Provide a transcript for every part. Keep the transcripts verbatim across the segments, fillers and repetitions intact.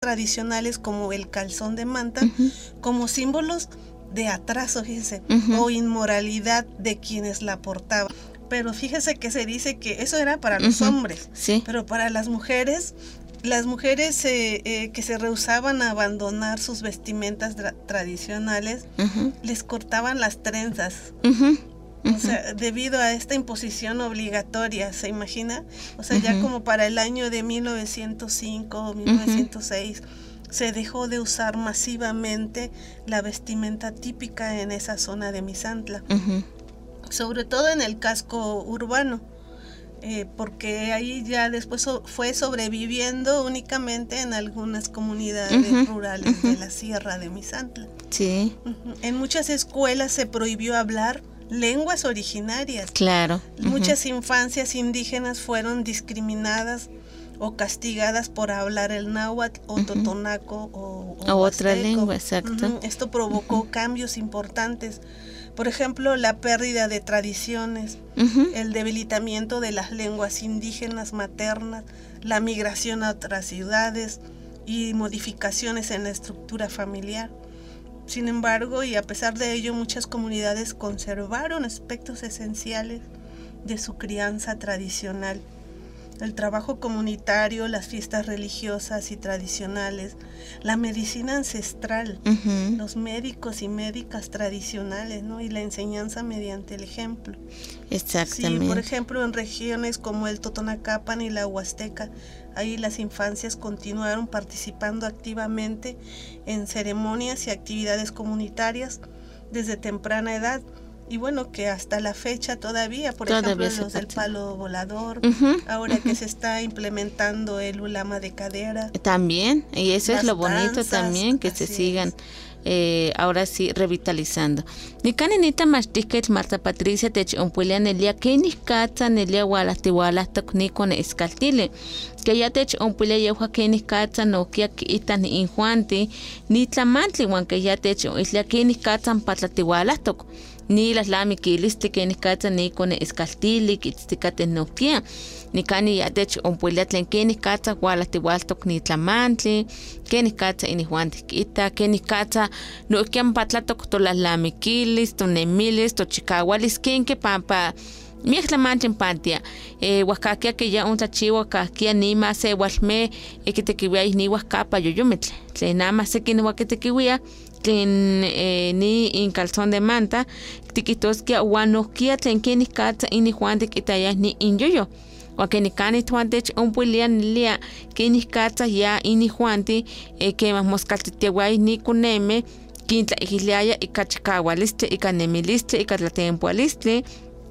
tradicionales como el calzón de manta, uh-huh. como símbolos de atraso, fíjese, uh-huh. o inmoralidad de quienes la portaban. Pero fíjese que se dice que eso era para los uh-huh. hombres, sí. pero para las mujeres, las mujeres eh, eh, que se rehusaban a abandonar sus vestimentas tra- tradicionales, uh-huh. les cortaban las trenzas. Uh-huh. Uh-huh. O sea, debido a esta imposición obligatoria, ¿se imagina? O sea, uh-huh. ya como para el año de mil novecientos cinco o mil novecientos seis, uh-huh. se dejó de usar masivamente la vestimenta típica en esa zona de Misantla, uh-huh. sobre todo en el casco urbano, eh, porque ahí ya después so- fue sobreviviendo únicamente en algunas comunidades uh-huh. rurales uh-huh. de la sierra de Misantla. Sí. Uh-huh. En muchas escuelas se prohibió hablar lenguas originarias. Claro. Muchas uh-huh. infancias indígenas fueron discriminadas o castigadas por hablar el náhuatl o uh-huh. totonaco o, o, o otra lengua, exacto. Uh-huh. Esto provocó uh-huh. cambios importantes. Por ejemplo, la pérdida de tradiciones, uh-huh. el debilitamiento de las lenguas indígenas maternas, la migración a otras ciudades y modificaciones en la estructura familiar. Sin embargo, y a pesar de ello, muchas comunidades conservaron aspectos esenciales de su crianza tradicional. El trabajo comunitario, las fiestas religiosas y tradicionales, la medicina ancestral, uh-huh. los médicos y médicas tradicionales, ¿no? Y la enseñanza mediante el ejemplo. Exactamente. Sí, por ejemplo, en regiones como el Totonacapan y la Huasteca, ahí las infancias continuaron participando activamente en ceremonias y actividades comunitarias desde temprana edad. Y bueno, que hasta la fecha todavía, por todavía ejemplo, los del palo volador, uh-huh, ahora uh-huh. que se está implementando el ulama de cadera. También, y eso es lo bonito danzas, también, que se sigan eh, ahora sí revitalizando. Ni caninita mastique Marta Patricia te chompulia nelia que ni catza nelia gualastiwala tocni con escaltile. Que ya te chompulia yewa que ni catza no que ita ni injuante ni tlamantli wan que ya te isla que ni catza patlatiwala toc. Ni las lamiquilis te que ni catza ni con escaltili que te cate no que ni cani ya te chompulia tlen que ni catza gualastiwala toc ni tlamantli que ni catza ni juante quita que ni catza no que patlatok to las lamiquilis to nemilis to chicahualis que que pampa Miek la manchen pantia, eh, huacaquia que ya un tachi huacaquia ni más se huasme, eh, que te kiwiai ni huacapa yo yo metle, le nada más se que no huaque te kiwia, que ni en calzón de manta, tiquitos que huanosquia ten que ni catza y ni juante que tayas ni in yo yo. O que ni cani tuantech un pulian lia que ni catza ya y ni juante, eh, que más moscaltiteguay ni kuneme, quinta igileaya y cachicahualiste y canemiliste y catlatempualiste.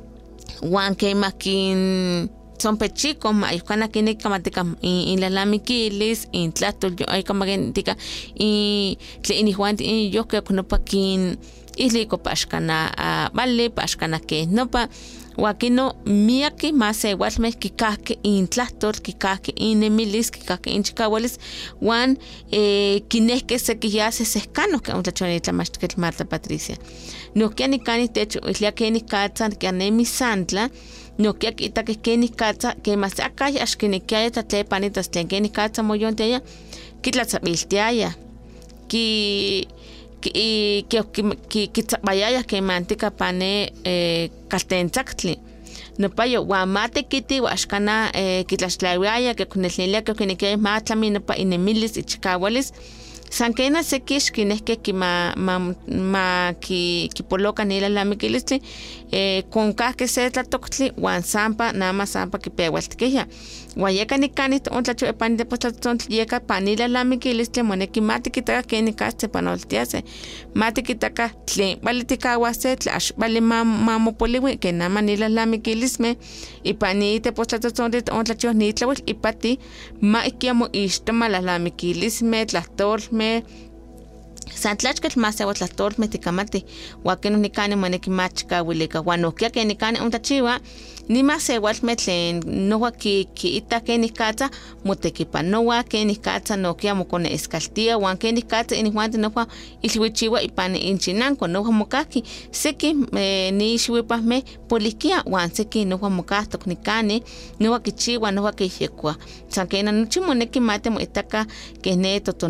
Juan que makin son pechicos ma yucana que ni camatica y la lamiquilis y tlato yo hay camagentica y le ni Juan y yo que no pa kin islico pashkana vale pashkana que no pa Wakino miaki más igual me kikake in tlator kikake in emilis kikake in chicahualis Juan eh kineske se que ya se sescano que un tachonita más que Marta Patricia no que ni cani techo islia que ni catza que anemi santla no que quita que que ni catza que más acá as que ni que hay tatle panitas que ni catza moyonte ella kitla sabiltiaya ki que que que que vaya que mantica pane eh caltenzactli no payo guamate kiti washkana eh kitlaslawaya que con el que que que matla no pa inemilis y chicahualis sankena sekish kineske ki ma ma ma ki ki poloka ni la lamiquiliste eh con casque se tla toctli wan sampa nada más sampa ki pewaltkeya guayeka ni canit on tla chue pan de postaton yeka panila lamiquiliste moneki mati kitaka que ni caste panoltiase mati kitaka tle valitika wase tlash vale mam mamopoliwi que nada manila lamiquilisme y panite postaton de on tla chue ni tlawil y pati ma ikiamo istoma la lamiquilisme tla tor me Santlachkal más se aguatlastor meticamate, huaqueno nicane maneki machka huilica, huanoquia que nicane un tachiva, ni más se aguatmetlen, no huaki ki ita que nicata, mutequipa, no huaque nicata, no que amo con escaltía, huan que nicata, en huante no hua, ilhuichiwa y pan inchinanco, no huamokaki, seki ni ishwipas me, poliquia, huan seki no huamocasto, nicane, no huaquichiwa, no huaquichecua, sanquena no chimoneki mate, muetaka, que neto.